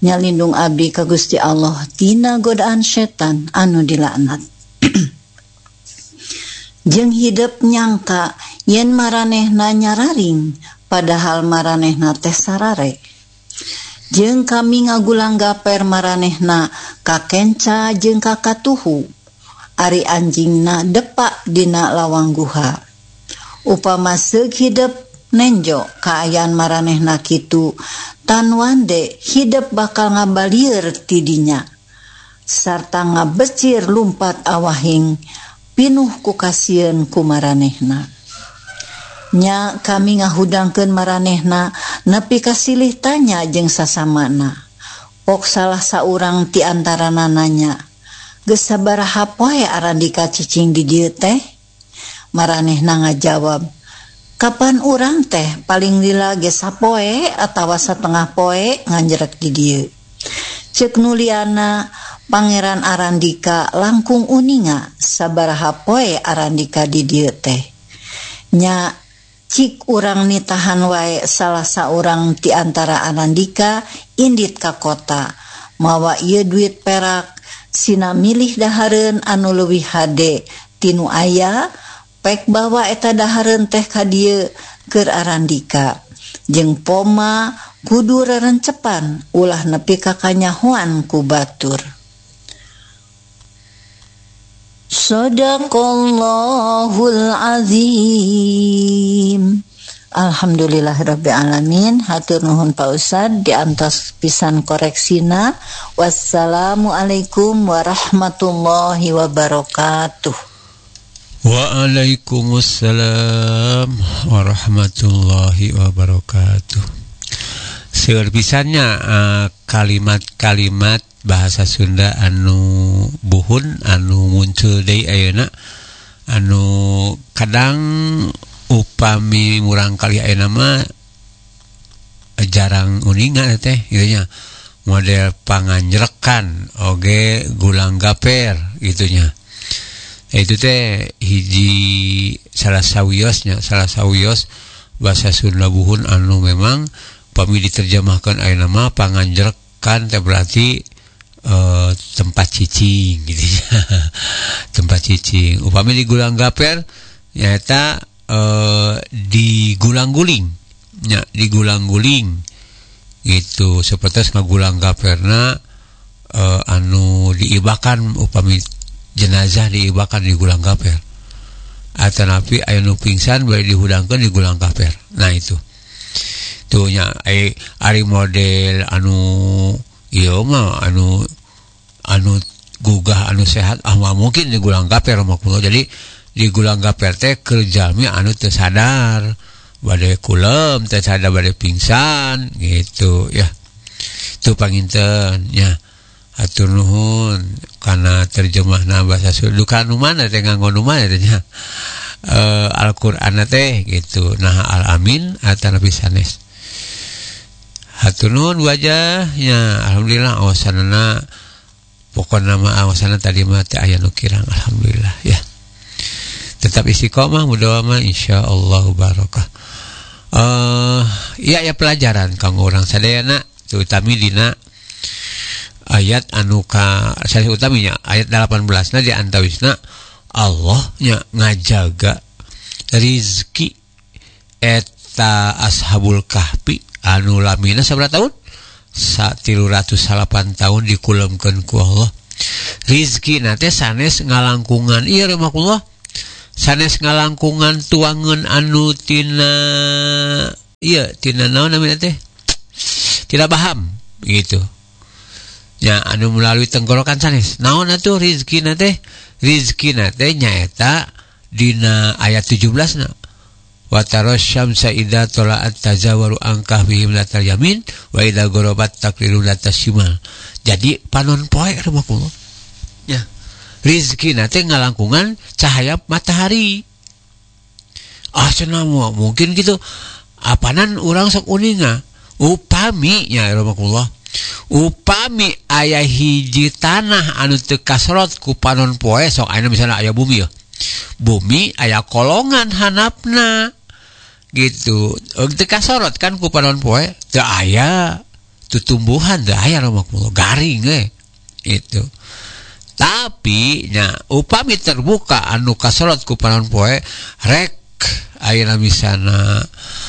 Nyalindung abdi ka Gusti Allah tina godaan setan anu dilaknat. Jeung hideup nyangka yen maranehna nyararing padahal maranehna teh sarare. Jeung kami ngagulang gaper maranehna ka kenca jeung ka katuhu ari anjingna depak dina lawang guha. Upama seug hideup nenjo kaayaan maranehna kitu tan wande hideup bakal ngabalieur ti dinya sarta ngabecir lumpat awahing pinuh ku kasieun ku maranehna. Nya kami ngahudangkeun maranehna nepi ka silih tanya jeung sasamana. Pok salah saurang ti antarana nanya, "Geus sabaraha poe Arandika cicing di dieu teh?" Maranehna ngajawab, "Kapan urang teh paling lila ge sapoe atawa satengah poe nganjerek di dieu." Ceuk nuliana Pangeran Arandika langkung uninga sabaraha poe Arandika di dieu teh. Nya cik urang nitahan wae salah saurang ti antara Arandika indit ka kota mawa ieu duit perak sina milih dahareun anu leuwih hade tinu aya pek bawa eta dahareun teh ka dieu keur Arandika jeung poma kudu rerencepan ulah nepi ka kanyahoan ku batur. Sadaqallahul azim. Alhamdulillahirabbil alamin. Hatur nuhun Pak Ustad diantos pisan koreksina. Wassalamualaikum warahmatullahi wabarakatuh. Waalaikumsalam warahmatullahi wabarakatuh. Seueur pisannya kalimat-kalimat bahasa Sunda anu buhun anu muncul deui ayeuna anu kadang upami murang kali ayeuna mah jarang uningan teh kitu nya model panganjrekan oge gulang gaper gitu nya. Itu teh hiji salah sawios bahasa Sunda buhun anu memang upami diterjemahkan ayeuna mah panganjrekan teh berarti tempat cicing gitu ya. Tempat cicing upami digulang gaper nyata digulang-guling nya digulang-guling gitu seperti ngagulang gaperna anu diibakan upami jenazah diibakan digulang gaper atanapi aya nu pingsan bae dihudangkeun digulang gaper. Nah itu tuh nya ari model anu ieu mah anu gugah anu sehat mah mungkin digulang gaper mah kulo. Jadi digulang gaper teh keur jalmi anu teu sadar bade kulem teu sadar bade pingsan gitu ya. Itu panginten nya. Hatur nuhun kana terjemahna bahasa Sunda duka nu mana teh nganggo nu mana teh nya. Al-Qur'an teh gitu. Nah al-amin atanapi sanes. Hatur nuhun wajah nya alhamdulillah awasanana pokona mah awasana tadi mah teh aya nu kirang alhamdulillah ya. Tetap istiqomah mudah mah insyaallah barokah. Ya pelajaran kanggo urang sadayana terutami dina ayat anu ka sanes utaminya ayat 18 na di antawisna Allah nya ngajaga rizki eta ashabul kahfi anu lamina sabaraha tahun 308 tahun dikulemkeun ku Allah. Rizki nate sanes ngalangkungan ieu rahmatullah sanes ngalangkungan tuangeun anu tina naon namina teh tidak paham gitu nya anu melalui tenggorokan sanes naon atuh rizki nate nyaeta dina ayat 17 na wa taras syamsa idza tala'at tazawaru an kahfihim la taryamin wa idza gharabat taqriru la tashimal. Jadi panon poe rahmatullah ya rizki nate ngalangkungan cahaya matahari. Cenah mungkin gitu apanan urang sok uninga upami nya rahmatullah upami aya hiji tanah anu teu kasrot ku panon poe sok aya misalnya aya bumi ya bumi aya kolongan handapna gitu teu kasorot kan ku panon poe teu aya tutumbuhan teh aya rahmatullah garing itu. Tapi nya upami terbuka anu kasolot ku panon poe rek ayeuna misana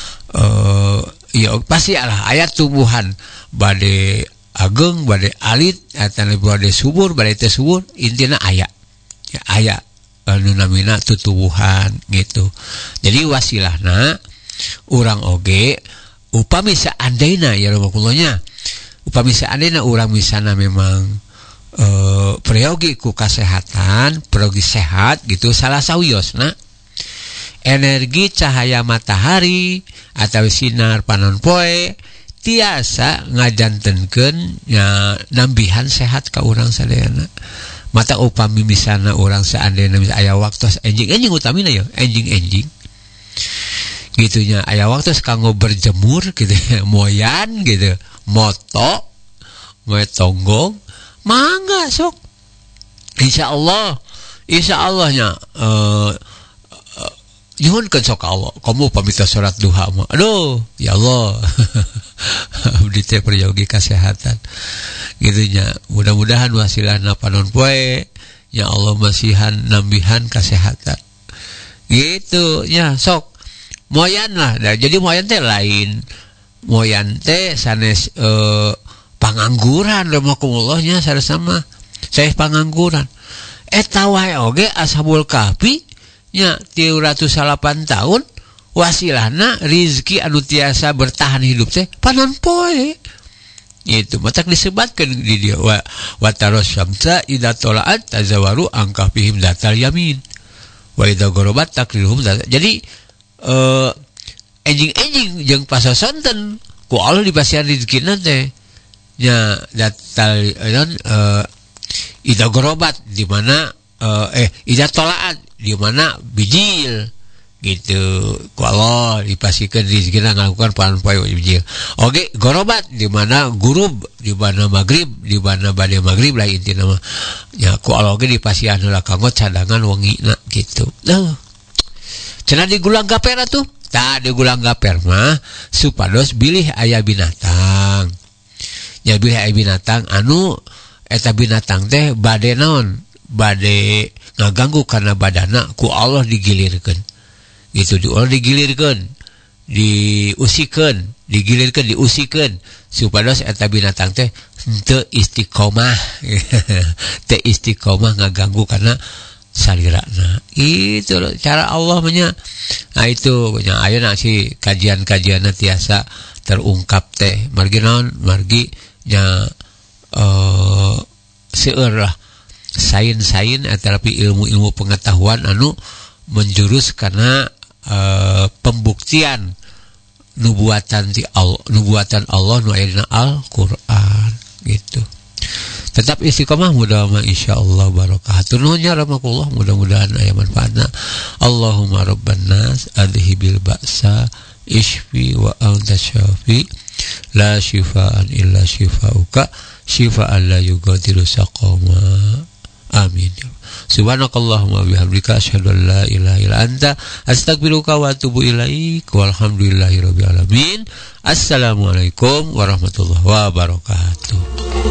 ya pasti lah aya tumbuhan bade ageng bade alit eta bade subur bade teu subur intina aya ya aya anu namina tutubuhan gitu. Jadi wasilahna urang oge upami seandaina ya rahmatullah upami seandaina urang misana memang peryogi ku kesehatan, peryogi sehat gitu salah sawiosna energi cahaya matahari atau sinar panon poe tiasa ngajantenkeun nya nambihan sehat ka urang sadayana. Mata upami misalna urang seandainya aya waktu enjing utamina ya enjing gitu nya aya waktu kanggo berjemur gitu moyan gitu moto moe tonggong mangga sok insyaallah nya nyuhunkeun sok Allah kamu pamita salat duha mah aduh ya Allah abdi teh peryogi kesehatan gitu nya mudah-mudahan wasilahna panon poe ya Allah masihan nambihan kesehatan gitu nya sok moyan lah jadi moyan teh lain moyan teh sanes pangangguran rahmatullah sama saya pangangguran eta wae oge ashabul kahfi nya 308 tahun wasilahna rizki anu tiasa bertahan hidup teh panon poe itu matak disebutkeun di dia wa taros syamsa idza tola'at tazawaru an kahfihim datal yamin wa idza gharabat takriruhum jadi enjing jeung pasosonten ku Allah dipasihan rezekina teh nya datal ida gorobat di mana ida tolaat di mana bijil gitu ku Allah dipasikeun rezekina ngalakukan panon poe bijil oge gorobat di mana gurub di mana magrib di mana bade magrib lah intina mah nya ku Allah oge dipasihan heula kanggo cadangan wengina gitu cenah digulang gaper atuh tah digulang gaper mah supados bilih aya binatang ya bilih aya binatang anu eta binatang teh bade naon bade ngaganggu karena badana ku Allah digilirkeun gitu di Allah digilirkeun diusikeun digilirkeun diusikeun supados eta binatang teh teu istiqomah teu istiqomah ngaganggu karena salirana itu cara Allah nya nah itu nya ayeuna si kajian-kajianna tiasa terungkap teh margi naon margi nya seueur lah sain-sain tapi ilmu-ilmu pengetahuan anu menjurus karena pembuktian nubuatan Allah nu aya dina Al-Qur'an gitu. Tetap istiqomah mudah-mudahan insyaallah barokah. Nuhunnya rahmatullah mudah-mudahan aya manfaatna. Allahumma rabban nas adhibil ba'sa ishfi wa anta syafi la shifaan illa shifauka shifaan la yughadiru saqama. Amin. Subhanakallahumma bihamdika asyhadu an la ilaha illa anta astaghfiruka wa atubu ilaik. Walhamdulillahirabbil alamin. Assalamualaikum warahmatullahi wabarakatuh.